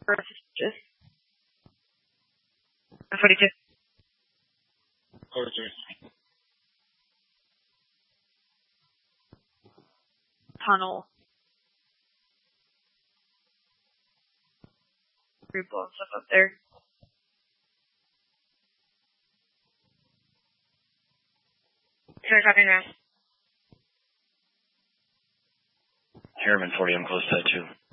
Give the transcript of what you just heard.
Just 42. Over 3. Tunnel. Blowing stuff up there. Sorry, copying now. Harriman 40, I'm close to that too.